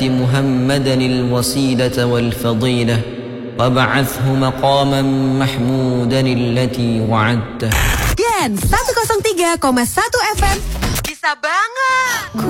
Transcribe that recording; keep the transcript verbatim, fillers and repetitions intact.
محمدا الوسيلة والفضيلة وابعثه مقاما محمودا التي وعدته. Gen seratus tiga koma satu F M bisa banget.